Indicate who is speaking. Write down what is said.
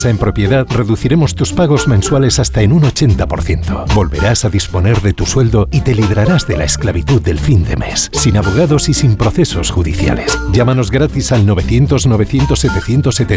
Speaker 1: En Propiedad reduciremos tus pagos mensuales hasta en un 80%. Volverás a disponer de tu sueldo y te librarás de la esclavitud del fin de mes, sin abogados y sin procesos judiciales. Llámanos gratis al 900 900 770